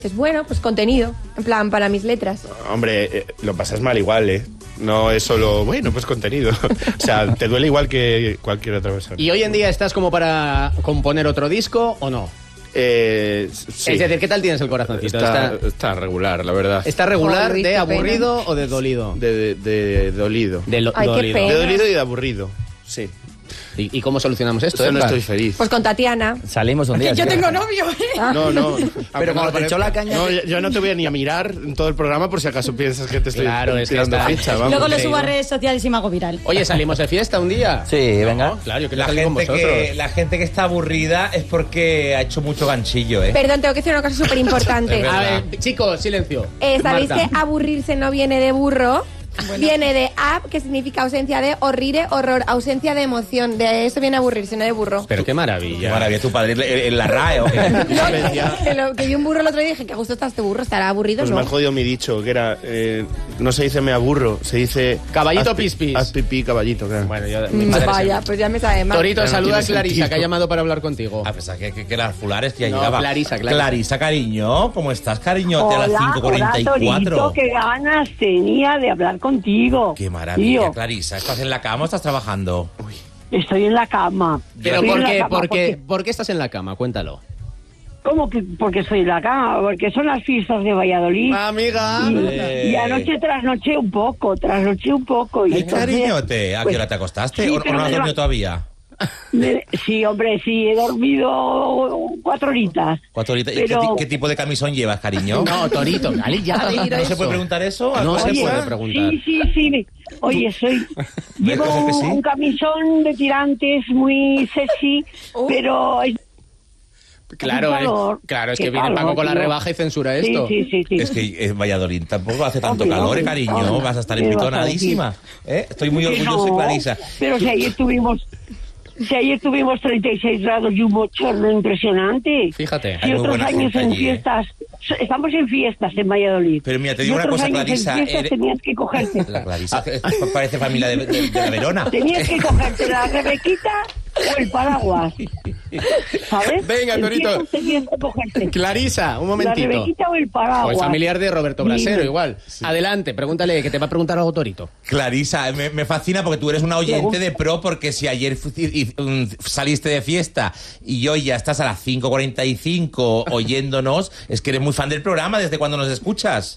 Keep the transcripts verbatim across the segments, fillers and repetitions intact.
Es bueno, pues contenido, en plan, para mis letras. Hombre, eh, lo pasas mal igual, ¿eh? No es solo, bueno, pues contenido. O sea, te duele igual que cualquier otra persona. ¿Y hoy en día estás como para componer otro disco o no? Eh, sí. Es decir, ¿qué tal tienes el corazoncito? Está, ¿Está, está regular, la verdad. ¿Está regular Joder, de qué aburrido pena. o de dolido? De, de, de dolido. De lo- Ay, qué dolido. pena. De dolido y de aburrido, sí. ¿Y, y cómo solucionamos esto? Esto no Edgar? estoy feliz. Pues con Tatiana. Salimos un día. Yo sí. tengo novio, ¿eh? No, no. Pero cuando te echó la caña... No, yo, yo no te voy a ni a mirar en todo el programa por si acaso piensas que te estoy Claro, es que tirando está- ficha, vamos. Luego lo increíble. subo a redes sociales y me hago viral. Oye, ¿salimos de fiesta un día? Sí, venga. No, claro, yo quiero La salir con gente, vosotros. que, la gente que está aburrida es porque ha hecho mucho ganchillo, ¿eh? Perdón, tengo que decir una cosa súper importante. Es A verdad. ver, chicos, silencio. Eh, ¿Sabéis Marta. que aburrirse no viene de burro? Viene de ab, que significa ausencia de, horrire, horror, ausencia de emoción. De eso viene aburrirse, no de burro. Pero qué Qué maravilla. maravilla, tu padre en, en la R A E, ¿o qué? No, que, lo- que vi un burro el otro día y dije que justo está este burro, estará aburrido, Pues ¿no? me ha jodido mi dicho, que era, eh, no se dice me aburro, se dice... Caballito haz pi- pispis. Haz pipí, caballito, claro. Bueno, yo, mi Mm, padre Vaya, se- pues ya me sabe mal. Torito, Ya no saluda a tiene Clarisa, sentido. que ha llamado para hablar contigo. Ah, pensaba que, que, que las fulares que ya No, llegaba. Clarisa, Clarisa. Clarisa, cariño, ¿cómo estás, cariñote? A las cinco cuarenta y Torito, cuatro. qué ganas tenía de hablar contigo. Qué maravilla, Tío, Clarisa. ¿Estás en la cama o estás trabajando? estoy en la cama. Pero Estoy ¿por en la qué, cama por, qué, porque- ¿por qué estás en la cama? Cuéntalo. ¿Cómo que porque estoy en la cama? Porque son las fiestas de Valladolid. Amiga. Y, y anoche trasnoché un poco, trasnoché un poco. Y Ay, entonces, cariñote, ¿a qué pues, hora te acostaste? sí, ¿O, o pero no has me dormido va- todavía? me- sí, hombre, sí, he dormido cuatro horitas. Cuatro horitas. ¿Y qué, Pero- ti- qué tipo de camisón llevas, cariño? No, Torito, dale ya de ir a ¿No se eso. puede preguntar eso? No se Oye, puede preguntar. Sí, sí, sí. Oye, soy. Llevo ¿Ves que sí? un camisón de tirantes muy sexy, Uh. pero es Claro, Qué eh, calor, claro, es qué que viene calor, Paco con la tío. rebaja y censura esto. Sí, sí, sí, sí. Es que en Valladolid tampoco hace tanto Obvio, calor, obvio, eh, cariño. obvio. Vas a estar ¿Qué vas a empitonadísima. ¿Eh? Estoy muy Que orgulloso de no, Clarisa. Pero si ayer tuvimos, si ayer tuvimos treinta y seis grados y un bochorno impresionante. Fíjate. Hay Y muy otros buena años gente en allí, ¿eh? fiestas, estamos en fiestas en Valladolid. Pero mira, te Y digo una otros cosa, años Clarisa, En fiestas eres- tenías que cogerte. La Clarisa eh, parece familia de, de- de la Verona. Tenías que cogerte la Rebequita o el paraguas. ¿Sabes? Venga, En Torito. fiestas tenías que cogerte Clarisa, un la momentito. Rebequita o el paraguas. O es familiar de Roberto Brasero, Dime. igual. Adelante, pregúntale, que te va a preguntar algo Torito. Clarisa, me, me fascina porque tú eres una oyente de pro, porque si ayer fu- y- y- saliste de fiesta y hoy ya estás a las cinco cuarenta y cinco oyéndonos, es que eres muy fan del programa. ¿Desde cuándo nos escuchas?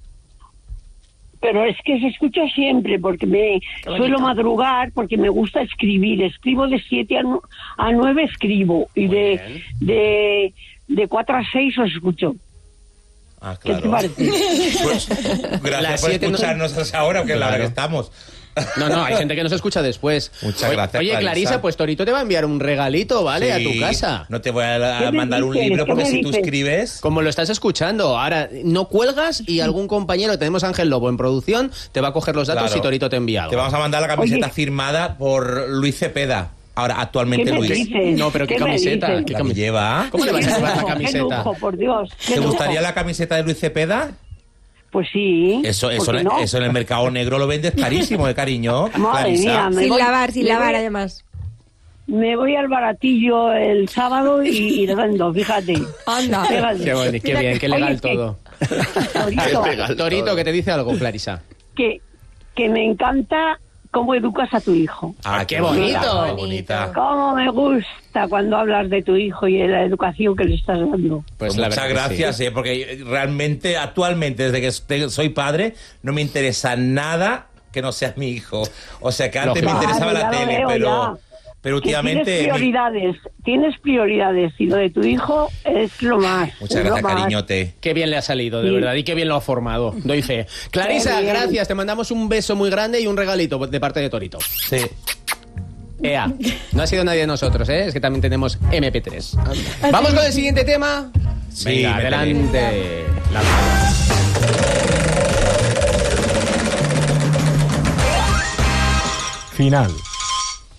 Pero es que se escucha siempre, porque me suelo madrugar, porque me gusta escribir. Escribo de siete a, nu- a nueve, escribo. Y de, de, de cuatro a seis os escucho. Ah, ¿Qué te parece? Pues, Las gracias por siete no- escucharnos ahora, que es la hora que estamos. No, no, hay gente que nos escucha después. Muchas Oye- gracias, Oye, Clarisa. Clarisa, pues Torito te va a enviar un regalito, ¿vale? A tu Sí, casa. No te voy a, ¿Qué a me mandar un dices? libro ¿Qué porque me si tú dices? escribes... Como lo estás escuchando, ahora no cuelgas y algún compañero, tenemos a Ángel Lobo en producción, te va a coger los datos Claro. y Torito te envía algo. Te vamos a mandar la camiseta Oye. firmada por Luis Cepeda. Ahora, ¿Qué actualmente me Luis. dices? No, pero ¿qué, ¿Qué me camiseta? dices? ¿Qué La que cami- lleva. ¿Cómo le vas a Qué llevar la lujo, camiseta? Qué lujo, por Dios. qué ¿Te lujo. gustaría la camiseta de Luis Cepeda? Pues sí. Eso, ¿por eso, qué en- no? eso en el mercado negro lo vendes carísimo, de cariño. Madre Clarisa. mía, me Sin voy- lavar, sin me lavar, voy- además. Me voy al baratillo el sábado y, y lo vendo, fíjate. Anda. Fíjate. Qué bonito, qué bien, qué legal Oye, que- todo. Torito, Torito, que te dice algo, Clarisa. que, que me encanta cómo educas a tu hijo. Ah, qué bonito. Qué bonita. Cómo me gusta cuando hablas de tu hijo y de la educación que le estás dando. Pues la muchas verdad que gracias, sí. eh, porque realmente, actualmente, desde que este- soy padre, no me interesa nada que no sea mi hijo. O sea, que antes me Lógico. interesaba Vale, la ya lo tele, veo, pero, ya. pero Que últimamente... tienes mi- prioridades, tienes prioridades y lo de tu hijo es lo más. Muchas es lo gracias, más. cariñote. Qué bien le ha salido, de Sí. verdad, y qué bien lo ha formado. Doy fe. Clarisa, Qué bien. gracias. Te mandamos un beso muy grande y un regalito de parte de Torito. Sí. Ea, no ha sido nadie de nosotros, ¿eh? Es que también tenemos eme pe tres. Vamos con el siguiente tema. Sí, Venga, métele. adelante. La- Final.